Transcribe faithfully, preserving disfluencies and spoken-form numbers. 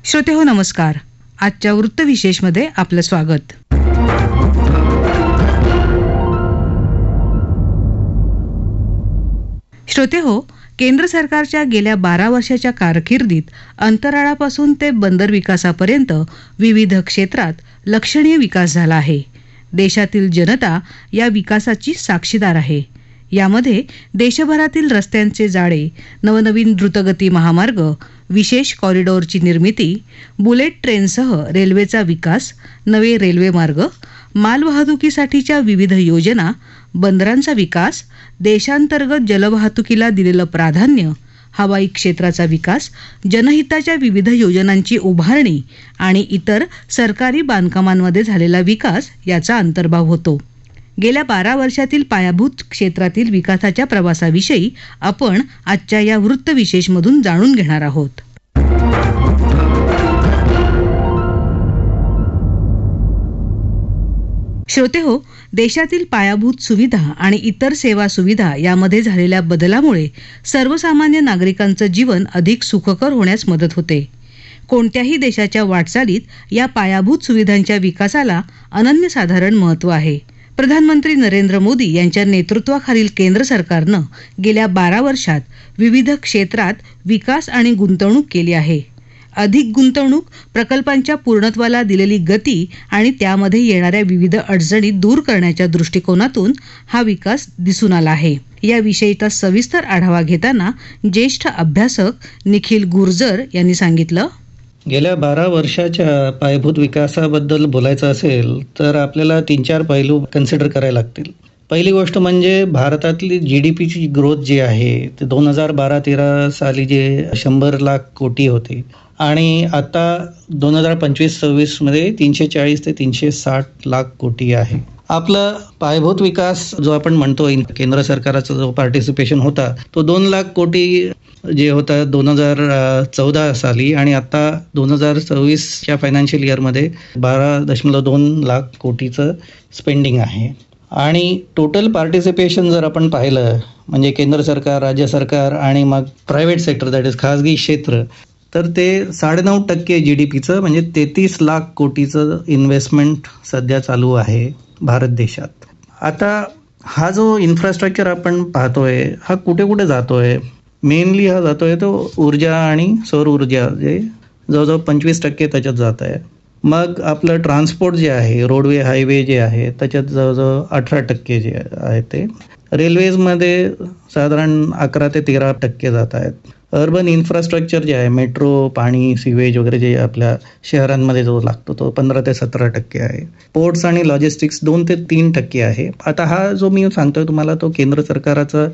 श्रोतेहो नमस्कार. आजच्या वृत्तविशेषमध्ये आपलं स्वागत. श्रोतेहो, केंद्र सरकारच्या गेल्या बारा वर्षाच्या कारकिर्दीत अंतराळापासून ते बंदर विकासापर्यंत विविध क्षेत्रात लक्षणीय विकास झाला आहे. देशातील जनता या विकासाची साक्षीदार आहे. यामध्ये देशभरातील रस्त्यांचे जाळे, नवनवीन द्रुतगती महामार्ग, विशेष कॉरिडॉरची निर्मिती, बुलेट ट्रेनसह रेल्वेचा विकास, नवे रेल्वे मार्ग, मालवाहतुकीसाठीच्या विविध योजना, बंदरांचा विकास, देशांतर्गत जलवाहतुकीला दिलेलं प्राधान्य, हवाई क्षेत्राचा विकास, जनहिताच्या विविध योजनांची उभारणी आणि इतर सरकारी बांधकामांमध्ये झालेला विकास याचा अंतर्भाव होतो. गेल्या बारा वर्षातील पायाभूत क्षेत्रातील विकासाच्या प्रवासाविषयी आपण आजच्या या वृत्तविशेषमधून जाणून घेणार आहोत. श्रोतेहो, देशातील पायाभूत सुविधा आणि इतर सेवा सुविधा यामध्ये झालेल्या बदलामुळे सर्वसामान्य नागरिकांचं जीवन अधिक सुखकर होण्यास मदत होते. कोणत्याही देशाच्या वाटचालीत या पायाभूत सुविधांच्या विकासाला अनन्यसाधारण महत्त्व आहे. प्रधानमंत्री नरेंद्र मोदी यांच्या नेतृत्वाखालील केंद्र सरकारनं गेल्या बारा वर्षात विविध क्षेत्रात विकास आणि गुंतवणूक केली आहे. अधिक गुंतवणूक, प्रकल्पांच्या पूर्णत्वाला दिलेली गती आणि त्यामध्ये येणाऱ्या विविध अडचणी दूर करण्याच्या दृष्टिकोनातून हा विकास दिसून आला आहे. याविषयीचा सविस्तर आढावा घेताना ज्येष्ठ अभ्यासक निखिल गुर्जर यांनी सांगितलं. गेल्या बारा वर्षाच्या पायाभूत विकासाबद्दल बोलायचं असेल तर आपल्याला तीन चार पैलू कन्सिडर करायला लागतील. पहिली गोष्ट म्हणजे भारतातली जी डी पीची ग्रोथ जी आहे ते दोन हजार बारा तेरा साली जे शंभर लाख कोटी होते आणि आता दोन हजार पंचवीस सव्वीसमध्ये तीनशे चाळीस ते तीनशे साठ लाख कोटी आहे. आपला पायाभूत विकास जो आपण म्हणतो केंद्र सरकारचा जो पार्टिसिपेशन होता तो दोन लाख कोटी जे होता दोन हजार चौदा साली आणि आता दोन हजार सव्वीसच्या फायनान्शियल इयरमध्ये बारा दशमलव दोन लाख कोटीचं स्पेंडिंग आहे. आणि टोटल पार्टिसिपेशन जर आपण पाहिलं म्हणजे केंद्र सरकार, राज्य सरकार आणि मग प्रायव्हेट सेक्टर दॅट इज खाजगी क्षेत्र, तर ते साडेनऊ टक्के जी डी पीचं म्हणजे तेहतीस लाख कोटीचं इन्व्हेस्टमेंट सध्या चालू आहे भारत देशात. आता हा जो इन्फ्रास्ट्रक्चर आपण पाहतोय हा कुठे कुठे जातोय, मेनली हा जातोय तो ऊर्जा आणि सौर ऊर्जा जे जवळजवळ पंचवीस टक्के त्याच्यात जात आहे. मग आपलं ट्रान्सपोर्ट जे आहे, रोडवे हायवे जे आहे त्याच्यात जवळजवळ अठरा टक्के जे आहे ते. रेल्वेजमध्ये साधारण अकरा ते तेरा टक्के जात आहेत. अर्बन इन्फ्रास्ट्रक्चर जे आहे, मेट्रो, पाणी, सिवेज वगैरे जे आपल्या शहरांमध्ये जो लागतो तो पंधरा ते सतरा टक्के आहे. पोर्ट्स आणि लॉजिस्टिक्स दोन ते तीन टक्के आहे. आता हा जो मी सांगतोय तुम्हाला तो केंद्र सरकारचा